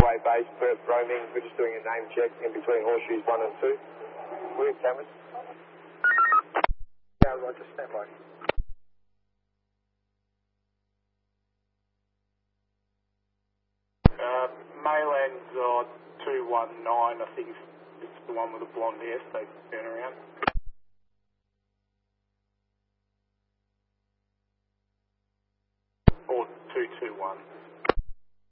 Way base, Perth roaming. We're just doing a name check in between horseshoes 1 and 2. We're cameras. Yeah, Roger, stand by. Mayland's 219, I think it's the one with the blonde hair, so turn around. Or 221.